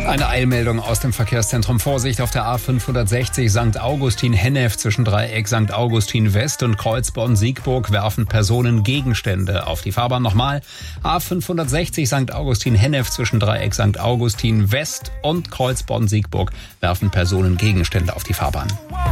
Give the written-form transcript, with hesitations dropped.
Eine Eilmeldung aus dem Verkehrszentrum. Vorsicht auf der A560 St. Augustin-Hennef zwischen Dreieck St. Augustin West und Kreuzborn-Siegburg werfen Personen Gegenstände auf die Fahrbahn. Nochmal, A560 St. Augustin-Hennef zwischen Dreieck St. Augustin West und Kreuzborn-Siegburg werfen Personen Gegenstände auf die Fahrbahn.